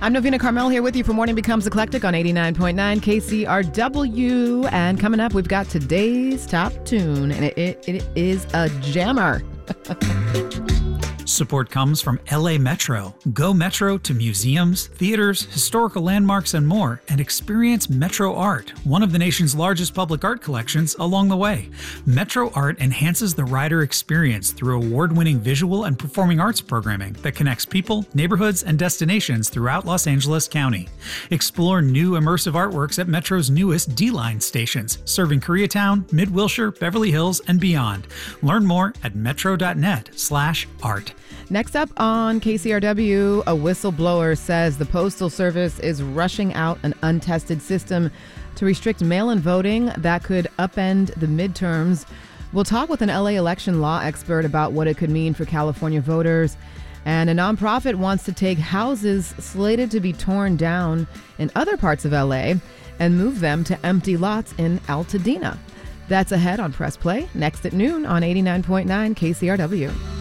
I'm Novena Carmel here with you for Morning Becomes Eclectic on 89.9 KCRW. And coming up, we've got today's top tune, and it is a jammer. Support comes from LA Metro. Go Metro to museums, theaters, historical landmarks, and more, and experience Metro Art, one of the nation's largest public art collections, along the way. Metro Art enhances the rider experience through award-winning visual and performing arts programming that connects people, neighborhoods, and destinations throughout Los Angeles County. Explore new immersive artworks at Metro's newest D-Line stations, serving Koreatown, Mid-Wilshire, Beverly Hills, and beyond. Learn more at metro.net/art. Next up on KCRW, a whistleblower says the Postal Service is rushing out an untested system to restrict mail-in voting that could upend the midterms. We'll talk with an LA election law expert about what it could mean for California voters. And a nonprofit wants to take houses slated to be torn down in other parts of LA and move them to empty lots in Altadena. That's ahead on Press Play, next at noon on 89.9 KCRW.